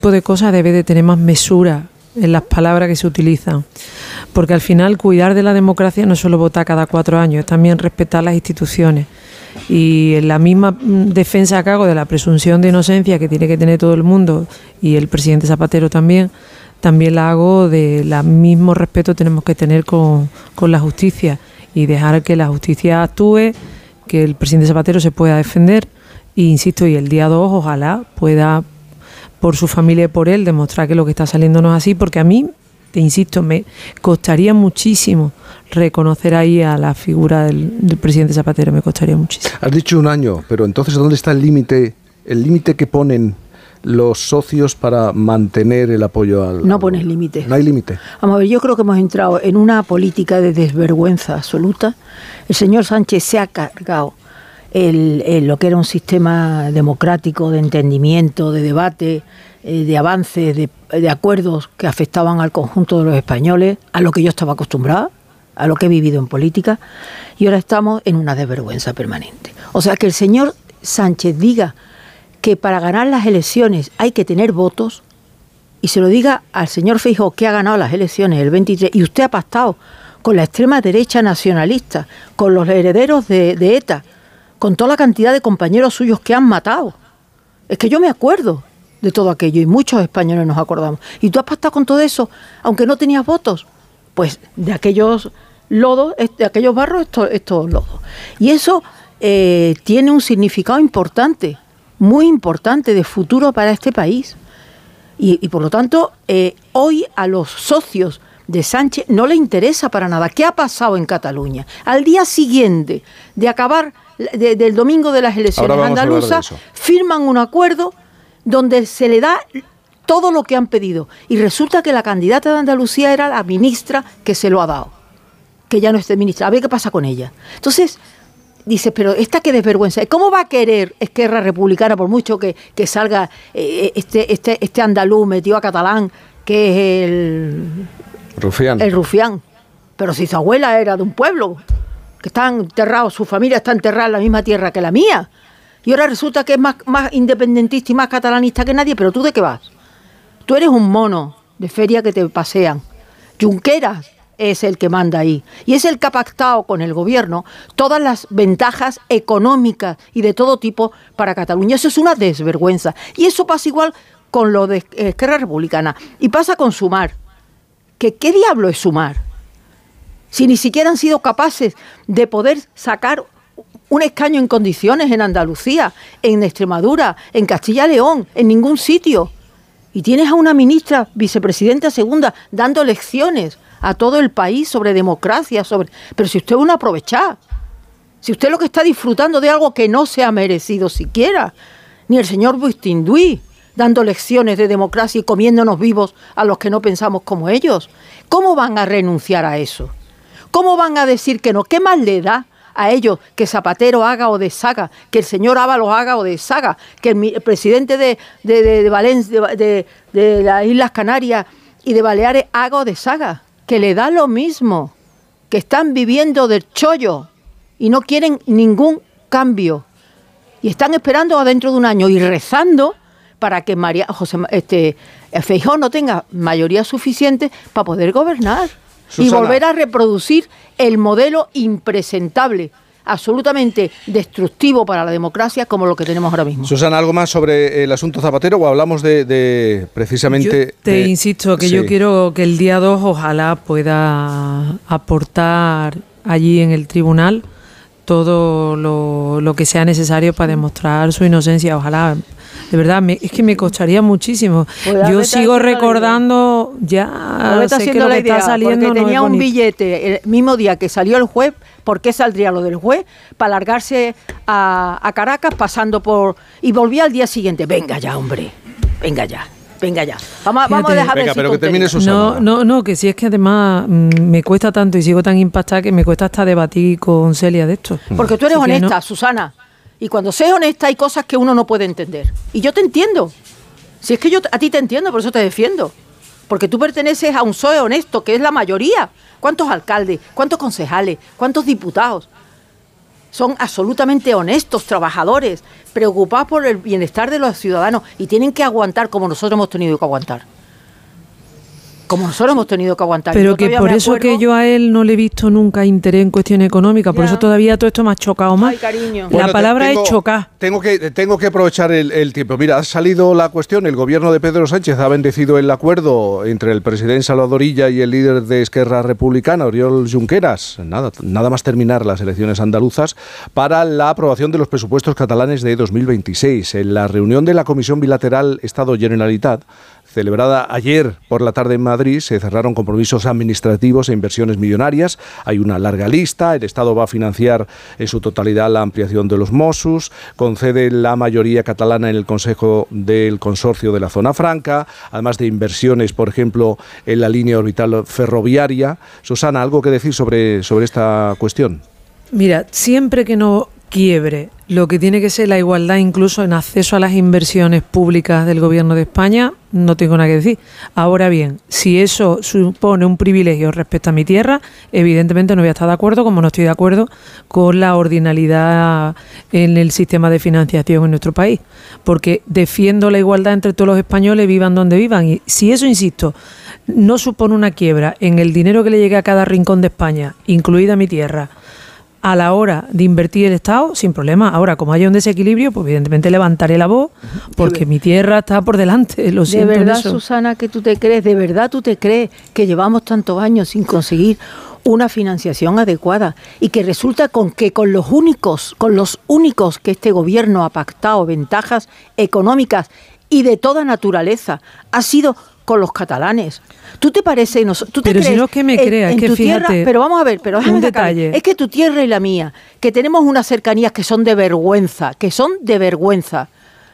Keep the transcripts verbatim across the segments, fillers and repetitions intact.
tipo de cosas debe de tener más mesura en las palabras que se utilizan, porque al final cuidar de la democracia no es solo votar cada cuatro años, es también respetar las instituciones. Y en la misma defensa que hago de la presunción de inocencia que tiene que tener todo el mundo, y el presidente Zapatero también, también la hago de la mismo respeto tenemos que tener con, con la justicia, y dejar que la justicia actúe, que el presidente Zapatero se pueda defender, e insisto, y el día dos ojalá pueda, por su familia y por él, demostrar que lo que está saliendo no es así, porque a mí, te insisto, me costaría muchísimo reconocer ahí a la figura del, del presidente Zapatero, me costaría muchísimo. Has dicho un año, pero entonces ¿dónde está el límite, el límite que ponen los socios para mantener el apoyo al... No pones límite. No hay límite. Vamos a ver, yo creo que hemos entrado en una política de desvergüenza absoluta. El señor Sánchez se ha cargado el, el, lo que era un sistema democrático de entendimiento, de debate, eh, de avance, de, de acuerdos que afectaban al conjunto de los españoles, a lo que yo estaba acostumbrada, a lo que he vivido en política, y ahora estamos en una desvergüenza permanente. O sea, que el señor Sánchez diga que para ganar las elecciones hay que tener votos, y se lo diga al señor Feijóo, que ha ganado las elecciones el veintitrés, y usted ha pactado con la extrema derecha nacionalista, con los herederos de, de ETA, con toda la cantidad de compañeros suyos que han matado. Es que yo me acuerdo de todo aquello, y muchos españoles nos acordamos. Y tú has pactado con todo eso, aunque no tenías votos. Pues de aquellos lodos, de aquellos barros, estos, estos lodos. Y eso eh, tiene un significado importante, muy importante, de futuro para este país. Y, y por lo tanto, eh, hoy a los socios de Sánchez no le interesa para nada. ¿Qué ha pasado en Cataluña? Al día siguiente de acabar de, del domingo de las elecciones andaluzas, firman un acuerdo donde se le da todo lo que han pedido. Y resulta que la candidata de Andalucía era la ministra que se lo ha dado. Que ya no es ministra. A ver qué pasa con ella. Entonces, dices, pero esta qué desvergüenza. ¿Cómo va a querer Esquerra Republicana, por mucho que, que salga eh, este, este, este andaluz metido a catalán, que es el... Rufián. El Rufián. Pero si su abuela era de un pueblo, que está enterrado, su familia está enterrada en la misma tierra que la mía. Y ahora resulta que es más, más independentista y más catalanista que nadie. ¿Pero tú de qué vas? Tú eres un mono de feria que te pasean. Junqueras es el que manda ahí. Y es el que ha pactado con el gobierno todas las ventajas económicas y de todo tipo para Cataluña. Eso es una desvergüenza. Y eso pasa igual con lo de Esquerra Republicana. Y pasa con Sumar. ¿Que qué diablo es Sumar? Si ni siquiera han sido capaces de poder sacar un escaño en condiciones en Andalucía, en Extremadura, en Castilla y León, en ningún sitio. Y tienes a una ministra, vicepresidenta segunda, dando lecciones a todo el país sobre democracia, sobre... Pero si usted es una aprovechada, si usted lo que está disfrutando de algo que no se ha merecido siquiera, ni el señor Bustinduy dando lecciones de democracia y comiéndonos vivos a los que no pensamos como ellos. ¿Cómo van a renunciar a eso? ¿Cómo van a decir que no? ¿Qué más le da a ellos que Zapatero haga o deshaga, que el señor Ábalos haga o deshaga, que el, el presidente de, de, de, de Valencia, de, de, de las Islas Canarias y de Baleares haga o deshaga? Que le da lo mismo, que están viviendo del chollo y no quieren ningún cambio. Y están esperando a dentro de un año y rezando para que María José este Feijóo no tenga mayoría suficiente para poder gobernar. Susana. Y volver a reproducir el modelo impresentable, absolutamente destructivo para la democracia como lo que tenemos ahora mismo. Susana, ¿algo más sobre el asunto Zapatero o hablamos de, de precisamente... Yo te de, insisto que sí. Yo quiero que el día dos ojalá pueda aportar allí en el tribunal todo lo, lo que sea necesario para demostrar su inocencia. Ojalá, de verdad, me, es que me costaría muchísimo. Pues yo sigo recordando, ya sé que lo que idea, está saliendo porque no tenía es un bonito. Billete el mismo día que salió el juez. ¿Por qué saldría lo del juez? Para largarse a, a Caracas pasando por... Y volvía al día siguiente. Venga ya, hombre, venga ya. Venga ya, vamos, vamos a dejar Venga, de pero que termine Susana. No, no, no, que si es que además mmm, me cuesta tanto y sigo tan impactada que me cuesta hasta debatir con Celia de esto. Porque tú eres Así honesta, no. Susana. Y cuando seas honesta hay cosas que uno no puede entender. Y yo te entiendo. Si es que yo a ti te entiendo, por eso te defiendo. Porque tú perteneces a un P S O E honesto, que es la mayoría. ¿Cuántos alcaldes? ¿Cuántos concejales? ¿Cuántos diputados? son absolutamente honestos, trabajadores, preocupados por el bienestar de los ciudadanos y tienen que aguantar como nosotros hemos tenido que aguantar. Como nosotros hemos tenido que aguantar. Pero que por eso que yo a él no le he visto nunca interés en cuestiones económicas, por eso todavía todo esto me ha chocado más. Ay, cariño. La Bueno, palabra tengo, es chocar. Tengo que, tengo que aprovechar el, el tiempo. Mira, ha salido la cuestión. El gobierno de Pedro Sánchez ha bendecido el acuerdo entre el presidente Salvador Illa y el líder de Esquerra Republicana, Oriol Junqueras. Nada, nada más terminar las elecciones andaluzas para la aprobación de los presupuestos catalanes de dos mil veintiséis. En la reunión de la Comisión Bilateral Estado-Generalitat, celebrada ayer por la tarde en Madrid, se cerraron compromisos administrativos e inversiones millonarias. Hay una larga lista. El Estado va a financiar en su totalidad la ampliación de los Mossos, concede la mayoría catalana en el Consejo del Consorcio de la Zona Franca, además de inversiones, por ejemplo, en la línea orbital ferroviaria. Susana, ¿algo que decir sobre, sobre esta cuestión? Mira, siempre que no quiebre lo que tiene que ser la igualdad incluso en acceso a las inversiones públicas del Gobierno de España, no tengo nada que decir. Ahora bien, si eso supone un privilegio respecto a mi tierra, evidentemente no voy a estar de acuerdo, como no estoy de acuerdo con la ordinalidad en el sistema de financiación en nuestro país, porque defiendo la igualdad entre todos los españoles, vivan donde vivan, y si eso, insisto, no supone una quiebra en el dinero que le llegue a cada rincón de España, incluida mi tierra, a la hora de invertir el Estado, sin problema. Ahora, como haya un desequilibrio, pues evidentemente levantaré la voz, porque mi tierra está por delante, lo siento. De verdad, eso. Susana, que tú te crees, de verdad tú te crees que llevamos tantos años sin conseguir una financiación adecuada y que resulta con que con los únicos, con los únicos que este gobierno ha pactado ventajas económicas y de toda naturaleza ha sido con los catalanes. ¿Tú te parece? No, ¿tú te pero crees si no es que me en, creas, en es que tu fíjate, tierra, pero vamos a ver, pero déjame un sacar, detalle. es que tu tierra y la mía, que tenemos unas cercanías que son de vergüenza, que son de vergüenza.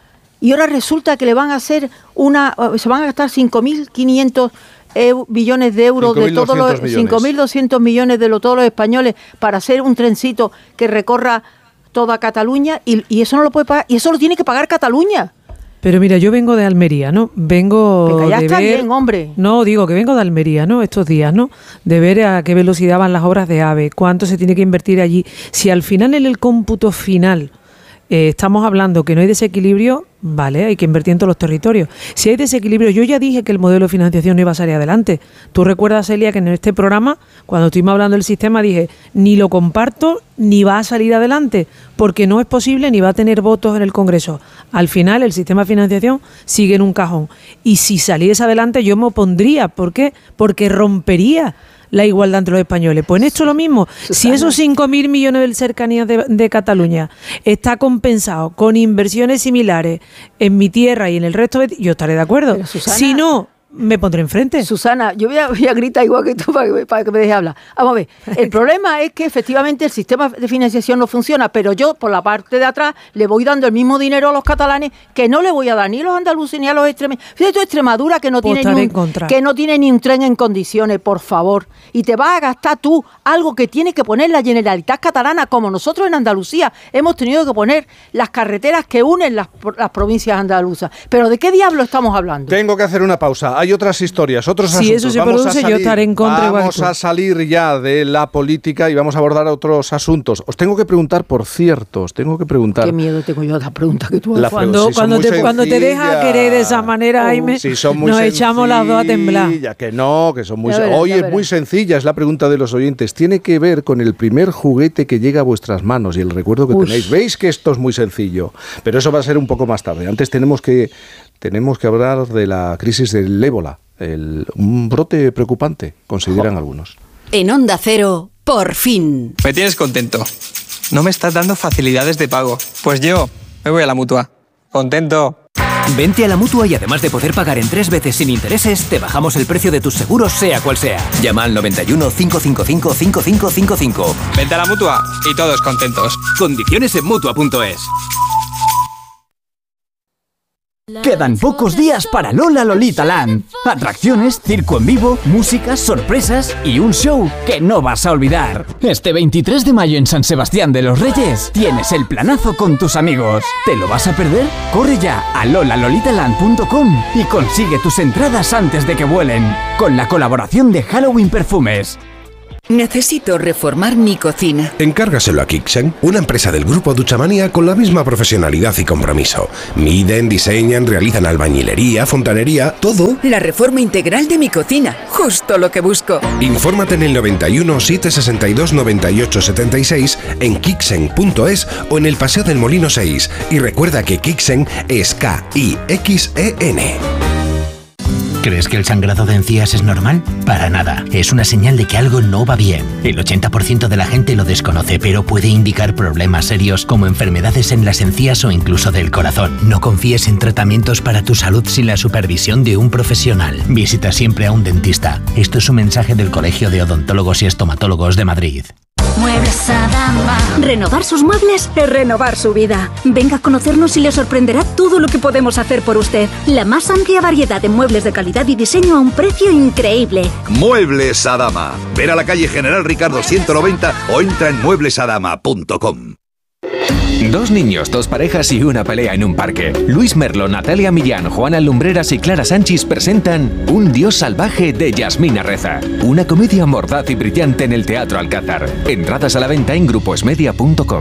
Y ahora resulta que le van a hacer una, se van a gastar cinco mil quinientos billones de euros de todos los cinco mil doscientos millones de lo, todos los españoles para hacer un trencito que recorra toda Cataluña y, y eso no lo puede pagar, y eso lo tiene que pagar Cataluña. Pero mira, yo vengo de Almería, ¿no? Vengo Venga, ya de está ver, bien, hombre. No, digo que vengo de Almería, ¿no? Estos días, ¿no? De ver a qué velocidad van las obras de AVE, cuánto se tiene que invertir allí. Si al final, en el cómputo final, eh, estamos hablando que no hay desequilibrio, vale, hay que invertir en todos los territorios. Si hay desequilibrio, yo ya dije que el modelo de financiación no iba a salir adelante. Tú recuerdas, Celia, que en este programa, cuando estuvimos hablando del sistema, dije, ni lo comparto, ni va a salir adelante, porque no es posible, ni va a tener votos en el Congreso. Al final, el sistema de financiación sigue en un cajón. Y si saliese adelante, yo me opondría. ¿Por qué? Porque rompería la igualdad entre los españoles. Pues en esto lo mismo. Susana. Si esos cinco mil millones de cercanías de, de Cataluña está compensado con inversiones similares en mi tierra y en el resto de... Yo estaré de acuerdo. Pero, Susana, si no, me pondré enfrente. Susana, yo voy a, voy a gritar igual que tú para que, para que me dejes hablar. Vamos a ver, el problema es que efectivamente el sistema de financiación no funciona, pero yo por la parte de atrás le voy dando el mismo dinero a los catalanes que no le voy a dar ni a los andaluces ni a los extremeños. Fíjate, Extremadura que no, tiene ni un, que no tiene ni un tren en condiciones, por favor. Y te vas a gastar tú algo que tiene que poner la Generalitat Catalana, como nosotros en Andalucía hemos tenido que poner las carreteras que unen las, las provincias andaluzas. Pero ¿de qué diablo estamos hablando? Tengo que hacer una pausa. Hay otras historias, otros si asuntos. Si eso se vamos produce, salir, yo estaré en contra. Vamos a salir ya de la política y vamos a abordar otros asuntos. Os tengo que preguntar, por cierto, os tengo que preguntar... Qué miedo tengo yo a la pregunta que tú haces. Cuando, si cuando, te, cuando te deja querer de esa manera, Jaime, si son muy nos echamos las dos a temblar. Ya que no, que son muy... Verás, Hoy es muy sencilla, es la pregunta de los oyentes. Tiene que ver con el primer juguete que llega a vuestras manos y el recuerdo que Uy. tenéis. Veis que esto es muy sencillo, pero eso va a ser un poco más tarde. Antes tenemos que, tenemos que hablar de la crisis del ébola. El, un brote preocupante, consideran oh. algunos. En Onda Cero, por fin. Me tienes contento. No me estás dando facilidades de pago. Pues yo me voy a la Mutua. Contento. Vente a la Mutua y además de poder pagar en tres veces sin intereses, te bajamos el precio de tus seguros, sea cual sea. Llama al noventa y uno, cinco cinco cinco, cinco cinco cinco cinco. Vente a la Mutua y todos contentos. Condiciones en Mutua punto es. Quedan pocos días para Lola Lolita Land. Atracciones, circo en vivo, música, sorpresas y un show que no vas a olvidar. Este veintitrés de mayo en San Sebastián de los Reyes tienes el planazo con tus amigos. ¿Te lo vas a perder? Corre ya a lola lolita land punto com y consigue tus entradas antes de que vuelen. Con la colaboración de Halloween Perfumes. Necesito reformar mi cocina. Encárgaselo a Kixen, una empresa del grupo Duchamanía con la misma profesionalidad y compromiso. Miden, diseñan, realizan albañilería, fontanería, todo. La reforma integral de mi cocina, justo lo que busco. Infórmate en el noventa y uno, setecientos sesenta y dos, noventa y ocho setenta y seis, en kixen punto es o en el Paseo del Molino seis. Y recuerda que Kixen es K I X E N. ¿Crees que el sangrado de encías es normal? Para nada. Es una señal de que algo no va bien. El ochenta por ciento de la gente lo desconoce, pero puede indicar problemas serios como enfermedades en las encías o incluso del corazón. No confíes en tratamientos para tu salud sin la supervisión de un profesional. Visita siempre a un dentista. Esto es un mensaje del Colegio de Odontólogos y Estomatólogos de Madrid. Muebles Adama. Renovar sus muebles es renovar su vida. Venga a conocernos y le sorprenderá todo lo que podemos hacer por usted. La más amplia variedad de muebles de calidad y diseño a un precio increíble. Muebles Adama. Ver a la calle General Ricardo ciento noventa o entra en muebles adama punto com. Dos niños, dos parejas y una pelea en un parque. Luis Merlo, Natalia Millán, Juana Lumbreras y Clara Sánchez presentan Un dios salvaje de Yasmina Reza. Una comedia mordaz y brillante en el Teatro Alcázar. Entradas a la venta en gruposmedia punto com.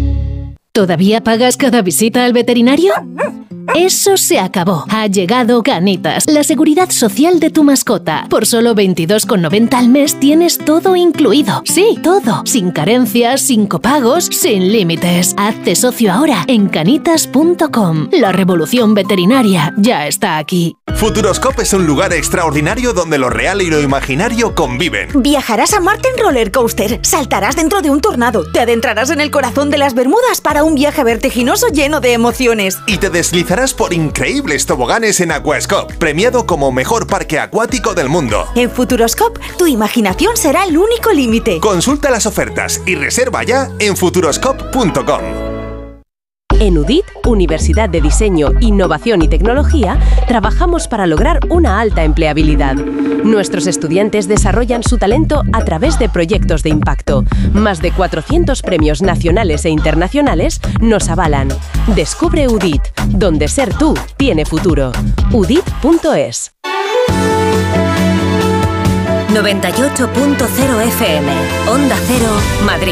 ¿Todavía pagas cada visita al veterinario? Eso se acabó. Ha llegado Canitas, la seguridad social de tu mascota. Por solo veintidós con noventa al mes tienes todo incluido. Sí, todo. Sin carencias, sin copagos, sin límites. Hazte socio ahora en canitas punto com. La revolución veterinaria ya está aquí. Futuroscope es un lugar extraordinario donde lo real y lo imaginario conviven. Viajarás a Marte en roller coaster, saltarás dentro de un tornado, te adentrarás en el corazón de las Bermudas para un viaje vertiginoso lleno de emociones. Y te deslizarás por increíbles toboganes en Aquascope, premiado como mejor parque acuático del mundo. En Futuroscope, tu imaginación será el único límite. Consulta las ofertas y reserva ya en futuroscope punto com. En U D I T, Universidad de Diseño, Innovación y Tecnología, trabajamos para lograr una alta empleabilidad. Nuestros estudiantes desarrollan su talento a través de proyectos de impacto. Más de cuatrocientos premios nacionales e internacionales nos avalan. Descubre U D I T, donde ser tú tiene futuro. U D I T punto es. noventa y ocho punto cero F M, Onda Cero, Madrid.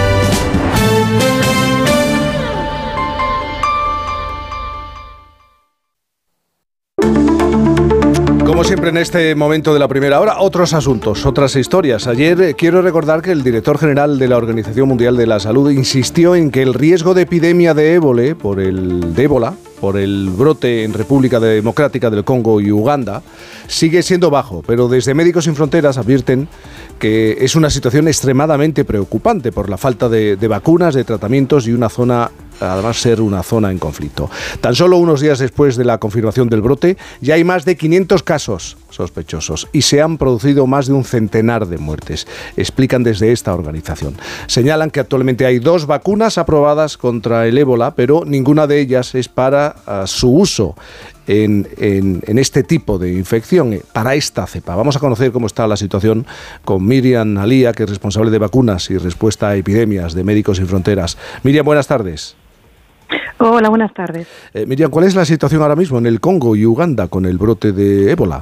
Como siempre en este momento de la primera hora, otros asuntos, otras historias. Ayer eh, quiero recordar que el director general de la Organización Mundial de la Salud insistió en que el riesgo de epidemia de ébola, por el de ébola, por el brote en República Democrática del Congo y Uganda, sigue siendo bajo, pero desde Médicos Sin Fronteras advierten que es una situación extremadamente preocupante por la falta de, de vacunas, de tratamientos y una zona, además ser una zona en conflicto. Tan solo unos días después de la confirmación del brote, ya hay más de quinientos casos sospechosos y se han producido más de un centenar de muertes, explican desde esta organización. Señalan que actualmente hay dos vacunas aprobadas contra el ébola, pero ninguna de ellas es para uh, su uso en, en, en este tipo de infección, eh, para esta cepa. Vamos a conocer cómo está la situación con Miriam Alía, que es responsable de vacunas y respuesta a epidemias de Médicos Sin Fronteras. Miriam, buenas tardes. Hola, buenas tardes. Eh, Miriam, ¿cuál es la situación ahora mismo en el Congo y Uganda con el brote de ébola?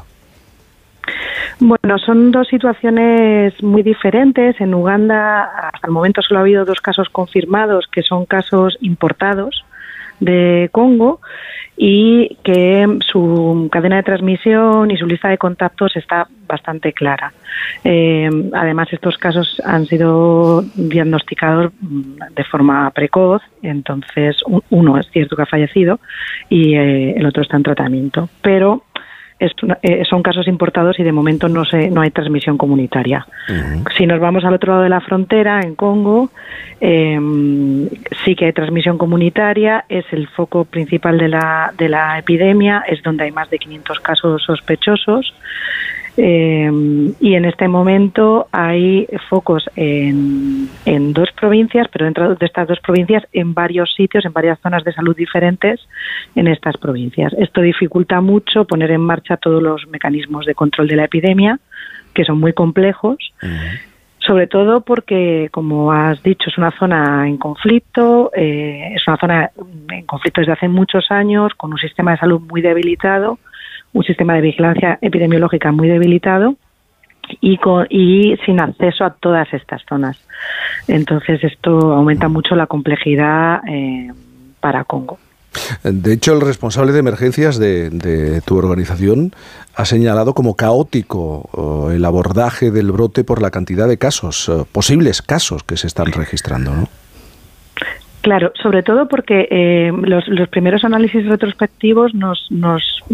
Bueno, son dos situaciones muy diferentes. En Uganda, hasta el momento solo ha habido dos casos confirmados, que son casos importados de Congo, y que su cadena de transmisión y su lista de contactos está bastante clara. Eh, además, estos casos han sido diagnosticados de forma precoz, entonces uno es cierto que ha fallecido y eh, el otro está en tratamiento, pero es, eh, son casos importados y de momento no se, no hay transmisión comunitaria. Uh-huh. Si nos vamos al otro lado de la frontera, en Congo, eh, sí que hay transmisión comunitaria, es el foco principal de la, de la epidemia, es donde hay más de quinientos casos sospechosos. Eh, y en este momento hay focos en, en dos provincias, pero dentro de estas dos provincias en varios sitios, en varias zonas de salud diferentes en estas provincias. Esto dificulta mucho poner en marcha todos los mecanismos de control de la epidemia, que son muy complejos, uh-huh. sobre todo porque, como has dicho, es una zona en conflicto, eh, es una zona en conflicto desde hace muchos años, con un sistema de salud muy debilitado, un sistema de vigilancia epidemiológica muy debilitado, y, con, y sin acceso a todas estas zonas. Entonces esto aumenta mucho la complejidad eh, para Congo. De hecho, el responsable de emergencias de, de tu organización ha señalado como caótico uh, el abordaje del brote por la cantidad de casos, uh, posibles casos que se están registrando, ¿no? Claro, sobre todo porque eh, los, los primeros análisis retrospectivos nos, nos